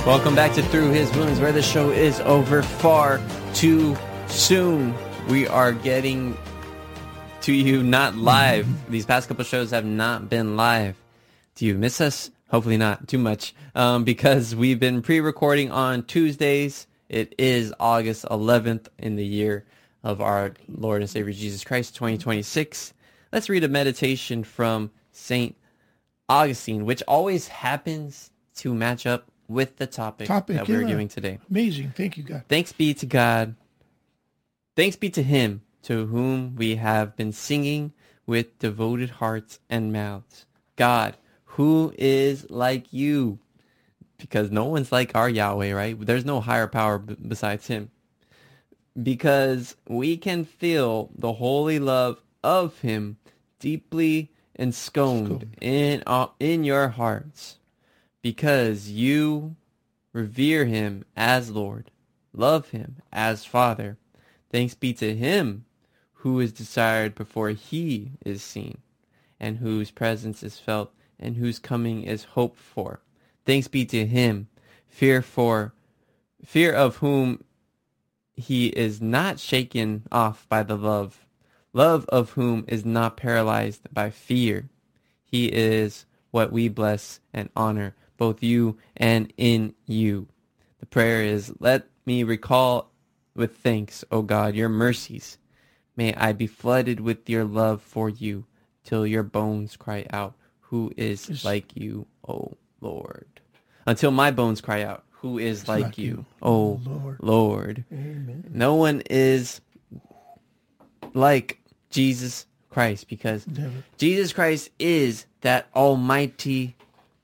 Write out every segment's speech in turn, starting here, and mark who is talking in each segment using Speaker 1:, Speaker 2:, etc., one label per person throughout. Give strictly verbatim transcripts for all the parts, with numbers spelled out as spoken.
Speaker 1: Welcome back to Through His Wounds, where the show is over far too soon. We are getting to you not live. These past couple shows have not been live. Do you miss us? Hopefully not too much, um, because we've been pre-recording on Tuesdays. It is August eleventh in the year of our Lord and Savior Jesus Christ, twenty twenty-six. Let's read a meditation from Saint Augustine, which always happens to match up with the topic, topic that we're yeah. giving today.
Speaker 2: Amazing. Thank you, God.
Speaker 1: Thanks be to God. Thanks be to him to whom we have been singing with devoted hearts and mouths. God, who is like you? Because no one's like our Yahweh, right? There's no higher power b- besides him. Because we can feel the holy love of him deeply ensconced in, uh, in your hearts. Because you revere him as Lord, love him as Father. Thanks be to him who is desired before he is seen, and whose presence is felt, and whose coming is hoped for. Thanks be to him, fear for, fear of whom he is not shaken off by the love, love of whom is not paralyzed by fear. He is what we bless and honor, both you and in you. The prayer is, let me recall with thanks, O God, your mercies. May I be flooded with your love for you, till your bones cry out, who is it's, like you, O Lord? Until my bones cry out, who is like, like you, you, O Lord? Lord. Amen. No one is like Jesus Christ, because Never. Jesus Christ is that almighty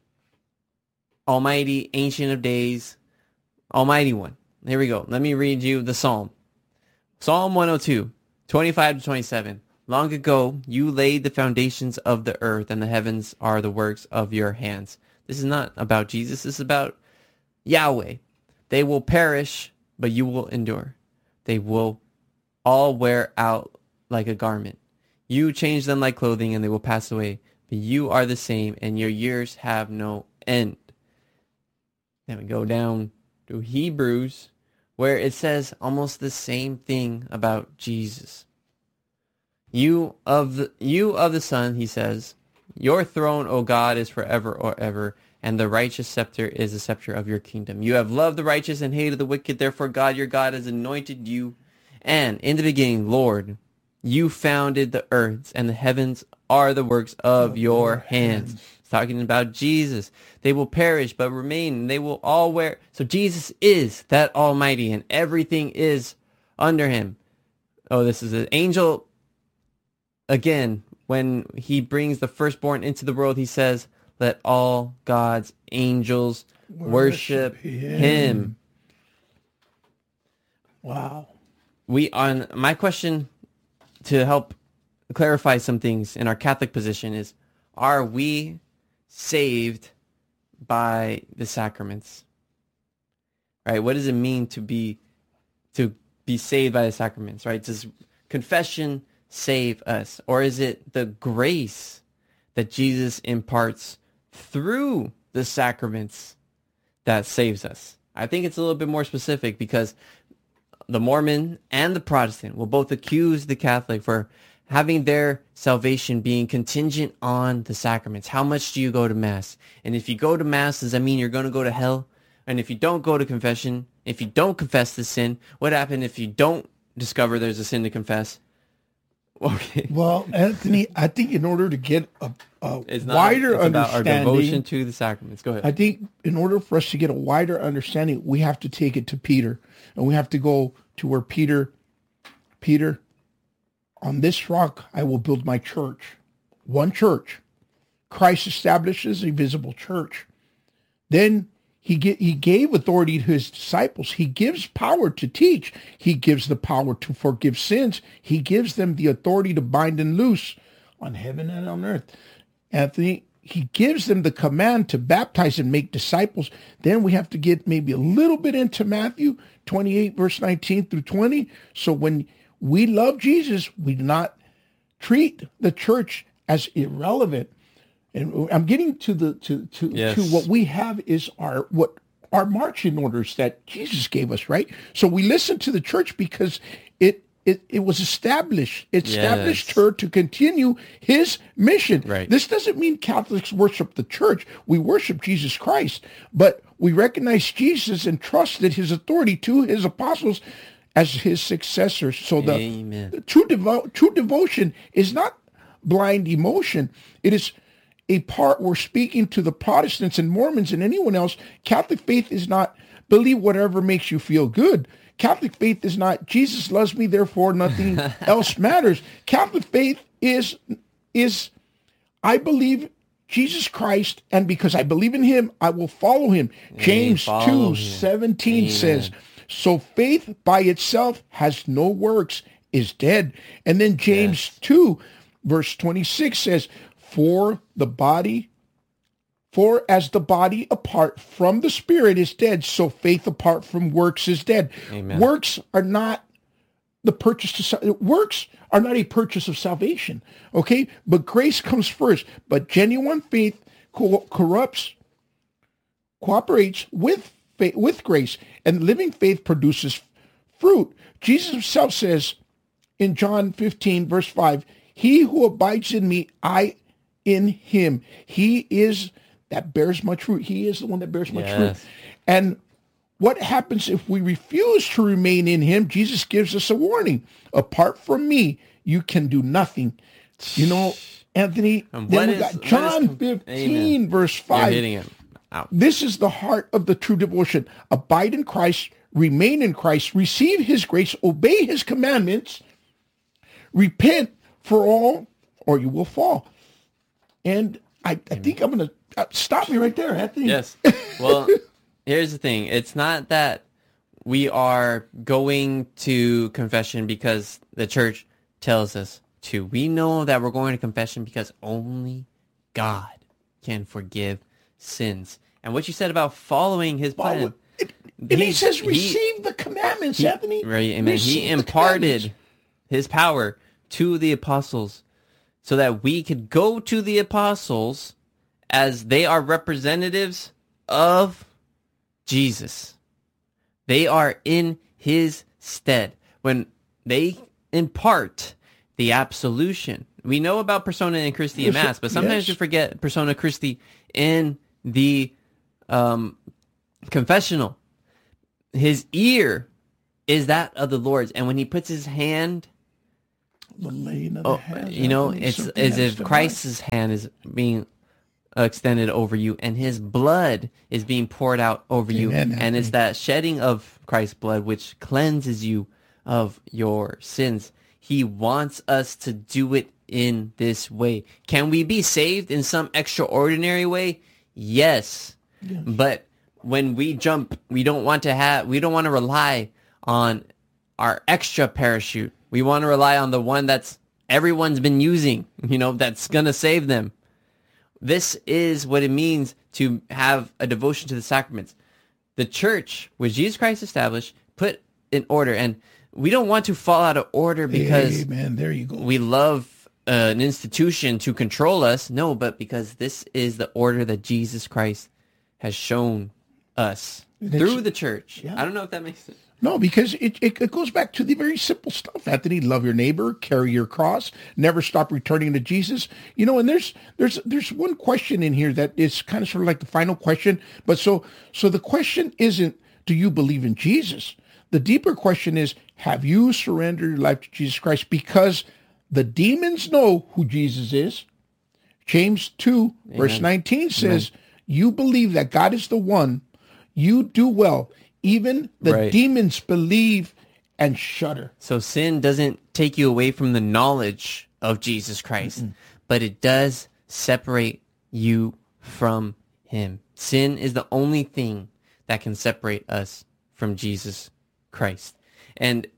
Speaker 1: Almighty, Ancient of Days, Almighty One. Here we go. Let me read you the Psalm. Psalm one oh two, twenty-five to twenty-seven. Long ago, you laid the foundations of the earth, and the heavens are the works of your hands. This is not about Jesus. This is about Yahweh. They will perish, but you will endure. They will all wear out like a garment. You change them like clothing, and they will pass away. But you are the same, and your years have no end. Then we go down to Hebrews, where it says almost the same thing about Jesus. You of the, you of the Son, he says, your throne, O God, is forever or ever, and the righteous scepter is the scepter of your kingdom. You have loved the righteous and hated the wicked. Therefore, God, your God, has anointed you. And in the beginning, Lord, you founded the earth, and the heavens are the works of your hands. Talking about Jesus. They will perish but remain. They will all wear. So Jesus is that Almighty, and everything is under him. Oh, this is an angel. Again, when he brings the firstborn into the world, he says, let all God's angels worship, worship him. him.
Speaker 2: Wow.
Speaker 1: We on my question to help clarify some things in our Catholic position is, are we saved by the sacraments? Right? What does it mean to be to be saved by the sacraments? Right? Does confession save us, or is it the grace that Jesus imparts through the sacraments that saves us? I think it's a little bit more specific, because the Mormon and the Protestant will both accuse the Catholic for having their salvation being contingent on the sacraments. How much do you go to Mass? And if you go to Mass, does that mean you're going to go to hell? And if you don't go to confession, if you don't confess the sin, what happens if you don't discover there's a sin to confess? Okay.
Speaker 2: Well, Anthony, I think in order to get a, a
Speaker 1: it's not,
Speaker 2: wider
Speaker 1: it's about
Speaker 2: understanding,
Speaker 1: our devotion to the sacraments. Go ahead.
Speaker 2: I think in order for us to get a wider understanding, we have to take it to Peter, and we have to go to where Peter, Peter, on this rock I will build my church. One church. Christ establishes a visible church. Then he get, he gave authority to his disciples. He gives power to teach. He gives the power to forgive sins. He gives them the authority to bind and loose on heaven and on earth. Anthony, he gives them the command to baptize and make disciples. Then we have to get maybe a little bit into Matthew twenty-eight, verse nineteen through twenty. So when we love Jesus, we do not treat the church as irrelevant. And I'm getting to the to to,
Speaker 1: yes.
Speaker 2: to what we have is our what our marching orders that Jesus gave us, right? So we listen to the church because it it, it was established. It established
Speaker 1: Yes.
Speaker 2: her to continue his mission.
Speaker 1: Right.
Speaker 2: This doesn't mean Catholics worship the church. We worship Jesus Christ, but we recognize Jesus and trusted his authority to his apostles as his successors. So the,
Speaker 1: Amen.
Speaker 2: the true devo- true devotion is not blind emotion. It is a part we're speaking to the Protestants and Mormons and anyone else. Catholic faith is not believe whatever makes you feel good. Catholic faith is not Jesus loves me, therefore nothing else matters. Catholic faith is is I believe Jesus Christ, and because I believe in him, I will follow him. James
Speaker 1: follow
Speaker 2: two
Speaker 1: him.
Speaker 2: seventeen
Speaker 1: Amen.
Speaker 2: says, so faith by itself has no works, is dead. And then James
Speaker 1: Yes.
Speaker 2: two verse twenty-six says, for the body, for as the body apart from the spirit is dead, so faith apart from works is dead.
Speaker 1: Amen.
Speaker 2: Works are not the purchase to sal- works are not a purchase of salvation. Okay, but grace comes first. But genuine faith co- corrupts, cooperates with faith, with grace, and living faith produces fruit. Jesus himself says in John fifteen verse five, he who abides in me, I in him. He is that bears much fruit. He is the one that bears much
Speaker 1: Yes.
Speaker 2: fruit. And what happens if we refuse to remain in him? Jesus gives us a warning. Apart from me, you can do nothing. You know, Anthony,
Speaker 1: And
Speaker 2: then
Speaker 1: what
Speaker 2: we
Speaker 1: is-
Speaker 2: got
Speaker 1: what is
Speaker 2: John
Speaker 1: com-
Speaker 2: fifteen,
Speaker 1: Amen.
Speaker 2: verse
Speaker 1: You're
Speaker 2: five.
Speaker 1: hitting it. Out.
Speaker 2: This is the heart of the true devotion. Abide in Christ, remain in Christ, receive his grace, obey his commandments, repent for all, or you will fall. And I, I think I'm going to uh, stop me right there, Anthony.
Speaker 1: Yes. Well, here's the thing. It's not that we are going to confession because the church tells us to. We know that we're going to confession because only God can forgive sins. And what you said about following his plan.
Speaker 2: Well, it- and he,
Speaker 1: he-
Speaker 2: says,
Speaker 1: he-
Speaker 2: receive the commandments, Anthony.
Speaker 1: Right, amen.
Speaker 2: Receive
Speaker 1: He
Speaker 2: the
Speaker 1: imparted
Speaker 2: commandments.
Speaker 1: his power to the apostles so that we could go to the apostles as they are representatives of Jesus. They are in his stead. When they impart the absolution. We know about persona and Christi in
Speaker 2: Yes,
Speaker 1: Mass, but sometimes
Speaker 2: yes.
Speaker 1: you forget persona Christi in the um, confessional. His ear is that of the Lord's, and when he puts his hand,
Speaker 2: The laying of the
Speaker 1: oh,
Speaker 2: hands,
Speaker 1: you know,
Speaker 2: Anthony,
Speaker 1: it's
Speaker 2: something
Speaker 1: as
Speaker 2: has
Speaker 1: if
Speaker 2: to
Speaker 1: Christ's hand is being uh, extended over you, and his blood is being poured out over you,
Speaker 2: Amen,
Speaker 1: and it's
Speaker 2: Anthony.
Speaker 1: that shedding of Christ's blood which cleanses you of your sins. He wants us to do it in this way. Can we be saved in some extraordinary way? Yes.
Speaker 2: Yes.
Speaker 1: But when we jump, we don't want to have, we don't want to rely on our extra parachute. We want to rely on the one that's everyone's been using, you know, that's going to save them. This is what it means to have a devotion to the sacraments. The church, which Jesus Christ established, put in order. And we don't want to fall out of order because
Speaker 2: Amen. There you go.
Speaker 1: we love uh, an institution to control us. No, but because this is the order that Jesus Christ has shown us
Speaker 2: That's-
Speaker 1: through the church.
Speaker 2: yeah.
Speaker 1: I don't know if that makes sense.
Speaker 2: No, because it, it, it goes back to the very simple stuff, Anthony. Love your neighbor, carry your cross, never stop returning to Jesus. You know, and there's there's there's one question in here that is kind of sort of like the final question. But so so the question isn't, do you believe in Jesus? The deeper question is, have you surrendered your life to Jesus Christ? Because the demons know who Jesus is. James two, verse nineteen says, you believe that God is the one, you do well. Even the
Speaker 1: Right.
Speaker 2: demons believe and shudder.
Speaker 1: So sin doesn't take you away from the knowledge of Jesus Christ, but it does separate you from him. Sin is the only thing that can separate us from Jesus Christ. And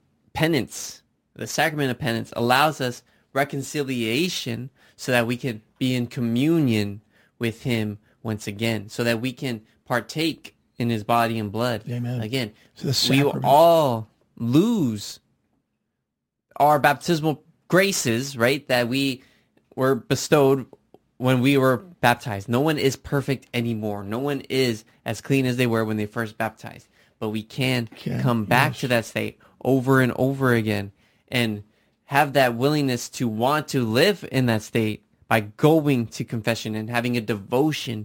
Speaker 1: penance, the sacrament of penance, allows us reconciliation so that we can be in communion with him once again, so that we can partake in his body and blood.
Speaker 2: Amen.
Speaker 1: Again,
Speaker 2: So the
Speaker 1: we
Speaker 2: sacraments.
Speaker 1: all lose our baptismal graces, right, that we were bestowed when we were baptized. No one is perfect anymore. No one is as clean as they were when they first baptized. But we can,
Speaker 2: Can,
Speaker 1: come back
Speaker 2: yes.
Speaker 1: to that state over and over again and have that willingness to want to live in that state by going to confession and having a devotion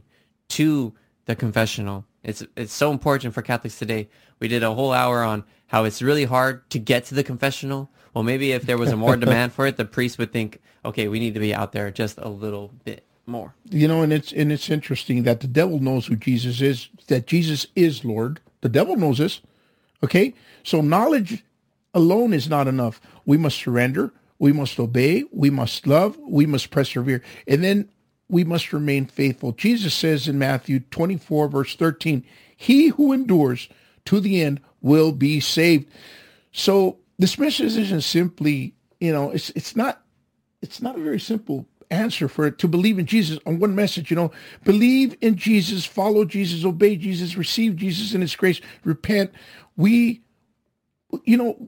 Speaker 1: to the confessional. It's it's so important for Catholics today. We did a whole hour on how it's really hard to get to the confessional. Well, maybe if there was a more demand for it, the priest would think, okay, we need to be out there just a little bit more.
Speaker 2: You know, and it's and it's interesting that the devil knows who Jesus is, that Jesus is Lord. The devil knows this. Okay? So knowledge alone is not enough. We must surrender. We must obey. We must love. We must persevere. And then we must remain faithful. Jesus says in Matthew twenty-four, verse thirteen, he who endures to the end will be saved. So this message isn't simply, you know, it's it's not it's not a very simple answer for it to believe in Jesus on one message, you know, believe in Jesus, follow Jesus, obey Jesus, receive Jesus in his grace, repent. We, you know,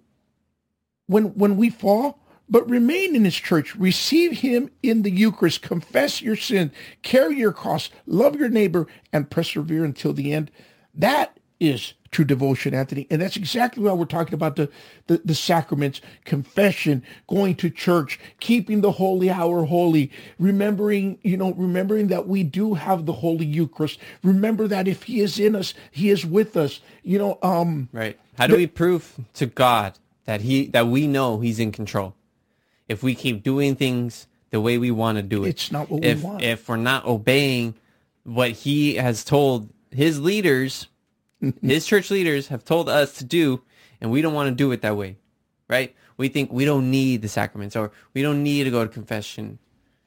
Speaker 2: when when we fall, but remain in his church, receive him in the Eucharist, confess your sin, carry your cross, love your neighbor, and persevere until the end. That is true devotion, Anthony. And that's exactly why we're talking about the, the, the sacraments, confession, going to church, keeping the holy hour holy, remembering, you know, remembering that we do have the Holy Eucharist. Remember that if he is in us, he is with us. You know, um,
Speaker 1: right. How do the, we prove to God that he that we know he's in control? If we keep doing things the way we want to do it.
Speaker 2: It's not what
Speaker 1: if,
Speaker 2: we want.
Speaker 1: If we're not obeying what he has told his leaders, his church leaders have told us to do, and we don't want to do it that way, right? We think we don't need the sacraments, or we don't need to go to confession.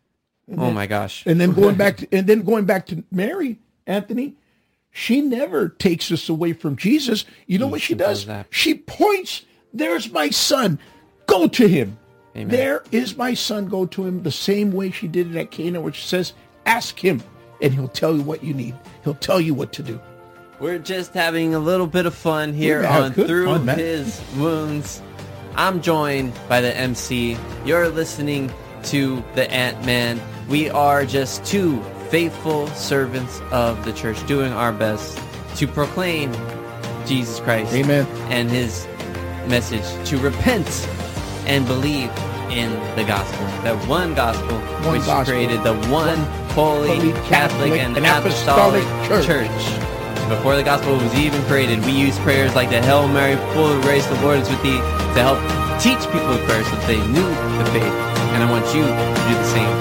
Speaker 2: And
Speaker 1: oh
Speaker 2: then,
Speaker 1: my gosh.
Speaker 2: And then going back to, and then going back to Mary, Anthony, she never takes us away from Jesus. You know what she does? She points, there's my son. Go to him. Amen. There is my son. Go to him the same way she did it at Cana, which says, ask him, and he'll tell you what you need. He'll tell you what to do.
Speaker 1: We're just having a little bit of fun here on Through fun, His Wounds. I'm joined by the M C. You're listening to the Ant-Man. We are just two faithful servants of the church doing our best to proclaim Jesus Christ.
Speaker 2: Amen.
Speaker 1: And his message to repent and believe in the gospel. That one gospel
Speaker 2: one
Speaker 1: which
Speaker 2: gospel.
Speaker 1: created the one, one holy, holy Catholic, Catholic and, and apostolic, apostolic church. church. Before the gospel was even created, we used prayers like the Hail Mary, full of grace, the Lord is with thee, to help teach people the prayers so that they knew the faith. And I want you to do the same.